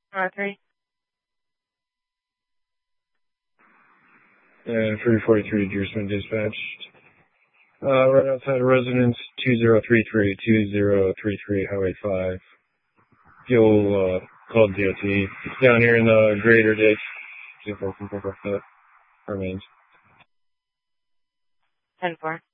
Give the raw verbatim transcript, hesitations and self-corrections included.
Uh, three. And three forty-three Deersman dispatched. Uh, right outside of residence, two zero three three, two zero three three Highway five. Fuel, uh, called D O T. Down here in the greater ditch. See if I can pick up that remains. ten four.